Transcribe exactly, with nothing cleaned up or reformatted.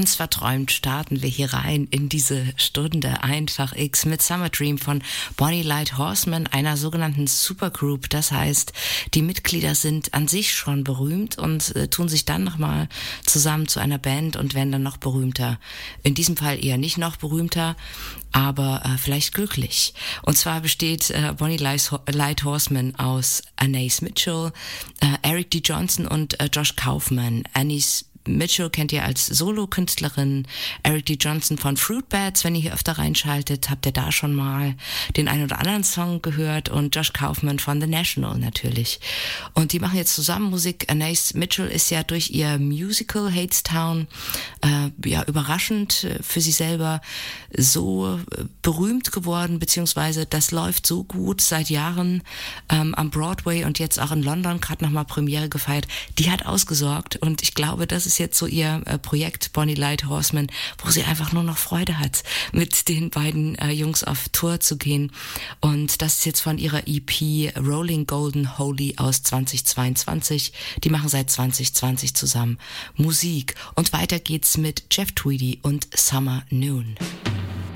Ganz verträumt starten wir hier rein in diese Stunde Einfach X mit Summer Dream von Bonnie Light Horseman, einer sogenannten Supergroup. Das heißt, die Mitglieder sind an sich schon berühmt und äh, tun sich dann nochmal zusammen zu einer Band und werden dann noch berühmter. In diesem Fall eher nicht noch berühmter, aber äh, vielleicht glücklich. Und zwar besteht äh, Bonnie Light Horseman aus Anais Mitchell, äh, Eric D. Johnson und äh, Josh Kaufman. Anais Mitchell kennt ihr als Solo-Künstlerin, Eric D. Johnson von Fruit Bats, wenn ihr hier öfter reinschaltet, habt ihr da schon mal den einen oder anderen Song gehört, und Josh Kaufman von The National natürlich. Und die machen jetzt zusammen Musik. Anais Mitchell ist ja durch ihr Musical Hadestown äh, ja überraschend für sie selber so berühmt geworden, beziehungsweise das läuft so gut seit Jahren ähm, am Broadway und jetzt auch in London gerade nochmal Premiere gefeiert. Die hat ausgesorgt, und ich glaube, das ist jetzt so ihr äh, Projekt Bonnie Light Horseman, wo sie einfach nur noch Freude hat, mit den beiden äh, Jungs auf Tour zu gehen. Und das ist jetzt von ihrer E P Rolling Golden Holy aus zweitausendzweiundzwanzig. Die machen seit zwanzig zwanzig zusammen Musik. Und weiter geht's mit Jeff Tweedy und Summer Noon.